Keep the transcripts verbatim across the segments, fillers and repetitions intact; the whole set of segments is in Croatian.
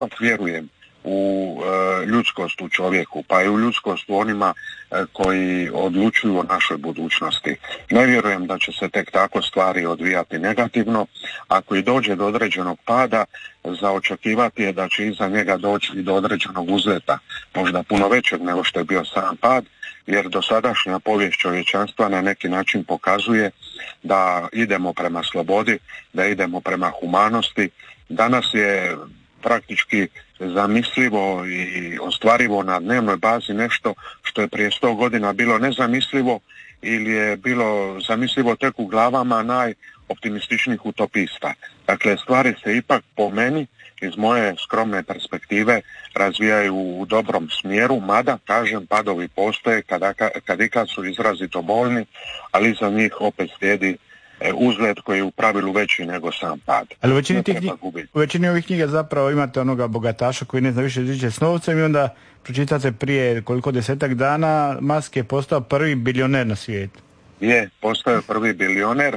vjerujem u e, ljudskost u čovjeku, pa i u ljudskost u onima e, koji odlučuju o našoj budućnosti. Ne vjerujem da će se tek tako stvari odvijati negativno. Ako i dođe do određenog pada, za očekivati je da će iza njega doći i do određenog uzleta, možda puno većeg nego što je bio sam pad, jer dosadašnja povijest čovječanstva na neki način pokazuje da idemo prema slobodi, da idemo prema humanosti. Danas je praktički zamislivo i ostvarivo na dnevnoj bazi nešto što je prije sto godina bilo nezamislivo ili je bilo zamislivo tek u glavama najoptimističnijih utopista. Dakle, stvari se ipak po meni iz moje skromne perspektive razvijaju u dobrom smjeru, mada, kažem, padovi postoje kada, kad i kad su izrazito bolni, ali za njih opet slijedi uzlet koji je u pravilu veći nego sam pad. Ali u većini, tih, u većini ovih knjiga zapravo imate onoga bogataša koji ne zna više žiće s novcem i onda pročitate prije koliko desetak dana Musk je postao prvi bilioner na svijetu. Je, postao je prvi bilioner.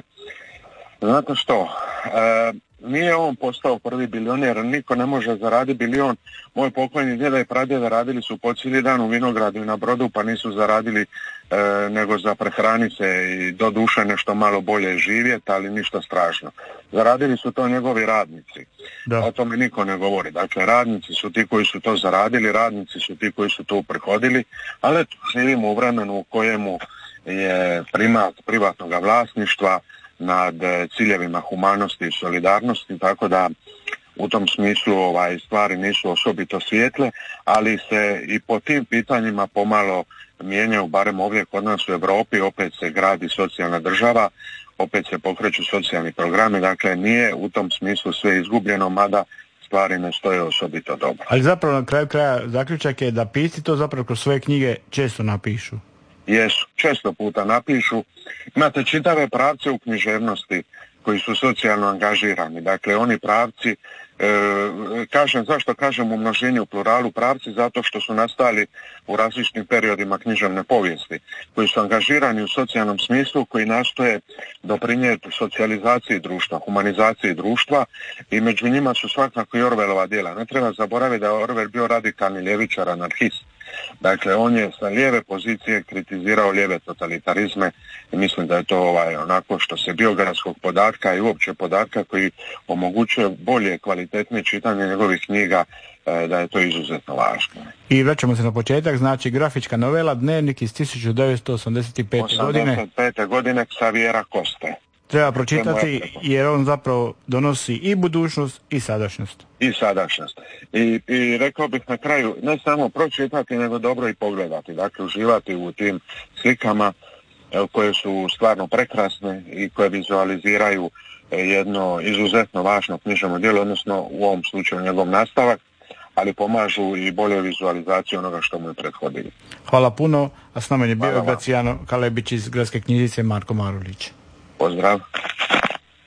Znate što, e, nije on postao prvi bilioner, niko ne može zaraditi bilion. Moj pokojni djeda i pradjeda radili su po cijeli dan u vinogradu i na brodu, pa nisu zaradili e, nego za prehraniti se i do duše nešto malo bolje živjeti, ali ništa strašno. Zaradili su to njegovi radnici. Da. O tome niko ne govori. Dakle, radnici su ti koji su to zaradili, radnici su ti koji su to uprihodili, ali eto, živimo u vremenu u kojemu je primat privatnog vlasništva nad ciljevima humanosti i solidarnosti, tako da u tom smislu ovaj, stvari nisu osobito svijetle, ali se i po tim pitanjima pomalo mijenjaju, barem ovdje kod nas u Europi, opet se gradi socijalna država, opet se pokreću socijalni programi, dakle nije u tom smislu sve izgubljeno, mada stvari ne stoje osobito dobro. Ali zapravo na kraju kraja zaključak je da pisci to zapravo kroz svoje knjige često napišu. Jesu, često puta napišu. Imate čitave pravce u književnosti koji su socijalno angažirani. Dakle, oni pravci, e, kažem, zašto kažem u množini u pluralu pravci? Zato što su nastali u različitim periodima književne povijesti, koji su angažirani u socijalnom smislu, koji nastoje doprinijeti socijalizaciji društva, humanizaciji društva i među njima su svakako i Orwellova djela. Ne treba zaboraviti da je Orwell bio radikalni ljevičar, anarhist. Dakle, on je sa lijeve pozicije kritizirao lijeve totalitarizme i mislim da je to ovaj, onako što se biografskog podatka i uopće podatka koji omogućuje bolje, kvalitetnije čitanje njegovih knjiga, da je to izuzetno važno. I vraćamo se na početak, znači grafička novela Dnevnik iz tisuću devetsto osamdeset pete. godine. osamdeset pete. godine Xaviera Coste. Treba pročitati jer on zapravo donosi i budućnost i sadašnjost. I sadašnjost. I, i rekao bih na kraju, ne samo pročitati, nego dobro i pogledati. Dakle, uživati u tim slikama koje su stvarno prekrasne i koje vizualiziraju jedno izuzetno važno književno djelo, odnosno u ovom slučaju njegov nastavak, ali pomažu i bolje vizualizaciju onoga što mu je prethodilo. Hvala puno, a s nama je bio Gracijano Kalebić iz Gradske knjižnice Marko Marulić. Pozdrav.